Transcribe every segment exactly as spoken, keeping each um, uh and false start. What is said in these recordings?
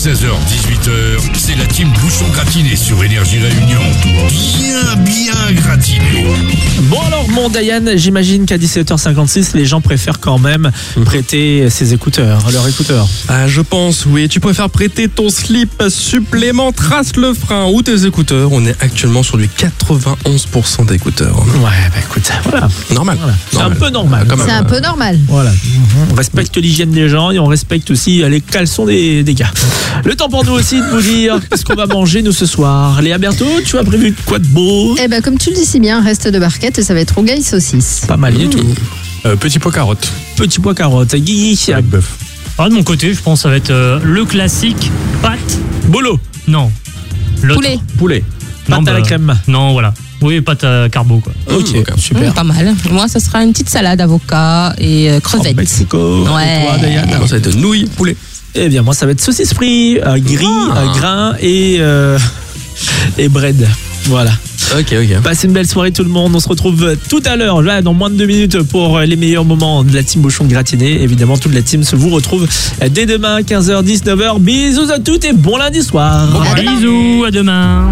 seize heures dix-huit heures, c'est la team Bouchon Gratiné sur Énergie Réunion. Bien, bien gratiné. Bon alors, mon Diane, j'imagine qu'à dix-sept heures cinquante-six, les gens préfèrent quand même prêter ses écouteurs, leurs écouteurs. Ah, je pense, oui. Tu préfères prêter ton slip supplément, trace le frein ou tes écouteurs. On est actuellement sur du quatre-vingt-onze pour cent d'écouteurs. Ouais, bah écoute, voilà. Normal. Voilà. C'est Normal. un peu normal. Quand même. C'est un peu normal. Voilà. On respecte l'hygiène des gens et on respecte aussi les caleçons des, des gars. Le temps pour nous aussi de vous dire ce qu'on va manger nous ce soir. Léa Berthaud, tu as prévu quoi de beau? Eh ben, comme tu le dis si bien, reste de barquette, ça va être rougail saucisse. Pas mal du tout. Euh, petit pois carotte. Petit pois carotte. Guigui. Avec bœuf. Ah, de mon côté, je pense que ça va être euh, le classique pâte. Bolo. Non. L'autre. Poulet. Poulet. Non, Pâte à la bah, crème. Non, voilà. Oui, pâte à carbo, quoi. Ok, Mmh, ok. super. Mmh, pas mal. Moi, ça sera une petite salade, avocat et euh, Au crevettes. Mexico. Ouais. Et toi, Diane? Alors, ça va être nouilles, poulet. Eh bien, moi, ça va être saucisse frite, euh, gris, Ah. euh, grain et, euh, et bread. Voilà. Ok, ok. Passez une belle soirée tout le monde. On se retrouve tout à l'heure, là, dans moins de deux minutes, pour les meilleurs moments de la team Bouchon Gratiné. Évidemment, toute la team se vous retrouve dès demain, quinze heures, dix-neuf heures. Bisous à toutes et bon lundi soir. À demain. Bisous, à demain.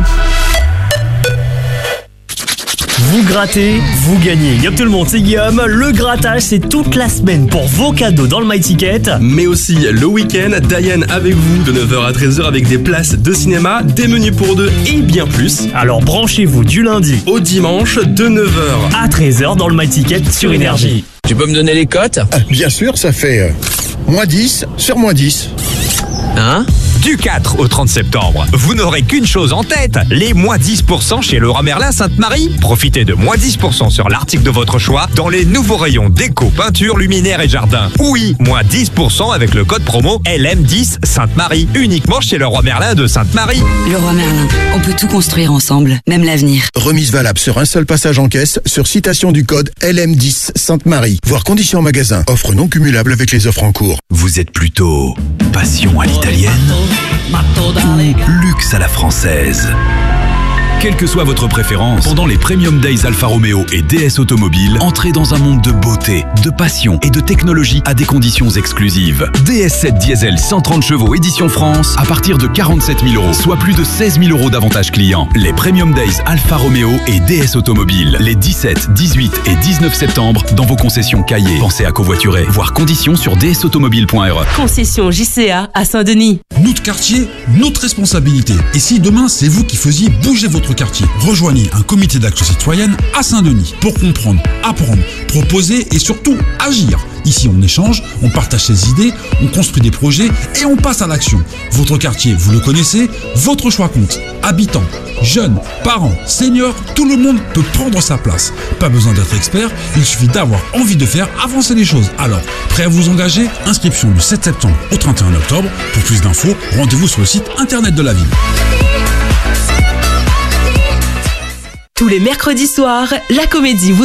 Vous grattez, vous gagnez. Yop tout le monde, c'est Guillaume. Le grattage, c'est toute la semaine pour vos cadeaux dans le My Ticket. Mais aussi le week-end, Diane avec vous de neuf heures à treize heures avec des places de cinéma, des menus pour deux et bien plus. Alors branchez-vous du lundi Au dimanche de neuf heures. à treize heures dans le My Ticket sur Énergie. Tu peux me donner les cotes? Bien sûr, ça fait euh, moins dix sur moins dix. Hein? Du quatre au trente septembre, vous n'aurez qu'une chose en tête, les moins dix pour cent chez Leroy Merlin Sainte-Marie. Profitez de moins dix pour cent sur l'article de votre choix dans les nouveaux rayons déco, peinture, luminaire et jardin. Oui, moins dix pour cent avec le code promo L M dix Sainte-Marie, uniquement chez Leroy Merlin de Sainte-Marie. Leroy Merlin, on peut tout construire ensemble, même l'avenir. Remise valable sur un seul passage en caisse sur citation du code L M dix Sainte-Marie. Voir conditions en magasin. Offre non cumulable avec les offres en cours. Vous êtes plutôt passion à l'italienne ou luxe à la française? Quelle que soit votre préférence, pendant les Premium Days Alfa Romeo et D S Automobile, entrez dans un monde de beauté, de passion et de technologie à des conditions exclusives. D S sept Diesel cent trente chevaux édition France à partir de quarante-sept mille euros, soit plus de seize mille euros d'avantages clients. Les Premium Days Alfa Romeo et D S Automobile, les dix-sept, dix-huit et dix-neuf septembre dans vos concessions Cahiers. Pensez à covoiturer. Voir conditions sur d s automobile point r e. Concession J C A à Saint-Denis. Notre quartier, notre responsabilité. Et si demain, c'est vous qui faisiez bouger votre quartier, rejoignez un comité d'action citoyenne à Saint-Denis pour comprendre, apprendre, proposer et surtout agir. Ici, on échange, on partage ses idées, on construit des projets et on passe à l'action. Votre quartier, vous le connaissez, votre choix compte. Habitants, jeunes, parents, seniors, tout le monde peut prendre sa place. Pas besoin d'être expert, il suffit d'avoir envie de faire avancer les choses. Alors, prêt à vous engager? Inscription du sept septembre au trente et un octobre. Pour plus d'infos, rendez-vous sur le site internet de la ville. Tous les mercredis soirs, la comédie vous